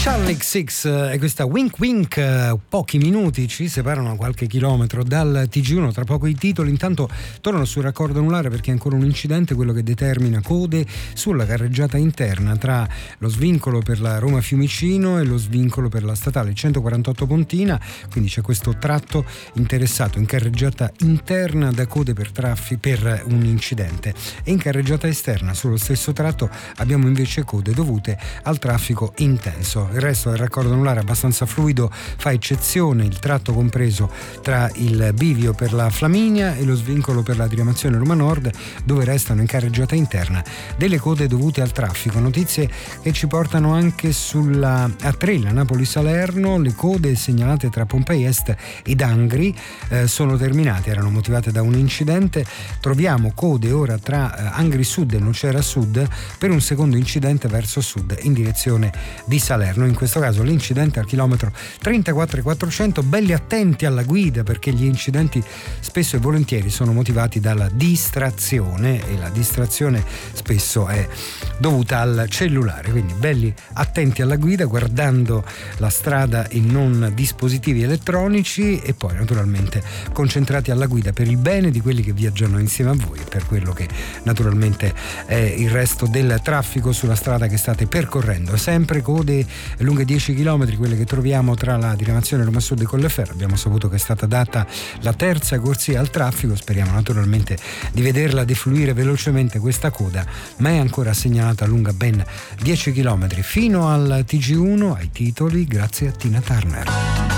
Metallic Six e questa Wink Wink, pochi minuti ci separano, qualche chilometro dal TG1, tra poco i titoli. Intanto torno sul raccordo anulare perché è ancora un incidente, quello che determina code sulla carreggiata interna tra lo svincolo per la Roma Fiumicino e lo svincolo per la statale 148 Pontina, quindi c'è questo tratto interessato in carreggiata interna da code per un incidente, e in carreggiata esterna sullo stesso tratto abbiamo invece code dovute al traffico intenso. Il resto del raccordo anulare è abbastanza fluido, fa eccezione il tratto compreso tra il bivio per la Flaminia e lo svincolo per la diramazione Roma Nord, dove restano in carreggiata interna delle code dovute al traffico. Notizie che ci portano anche sulla A3, la Napoli-Salerno. Le code segnalate tra Pompei Est ed Angri sono terminate, erano motivate da un incidente. Troviamo code ora tra Angri Sud e Nocera Sud per un secondo incidente verso sud in direzione di Salerno. In questo caso l'incidente al chilometro 34,400. Belli attenti alla guida, perché gli incidenti spesso e volentieri sono motivati dalla distrazione, e la distrazione spesso è dovuta al cellulare, quindi belli attenti alla guida, guardando la strada e non dispositivi elettronici, e poi naturalmente concentrati alla guida per il bene di quelli che viaggiano insieme a voi e per quello che naturalmente è il resto del traffico sulla strada che state percorrendo. Sempre code lunghe 10 km, quelle che troviamo tra la diramazione Roma Sud e Colleferro. Abbiamo saputo che è stata data la terza corsia al traffico, speriamo naturalmente di vederla defluire velocemente questa coda, ma è ancora segnalata lunga ben 10 km. Fino al TG1, ai titoli, grazie a Tina Turner.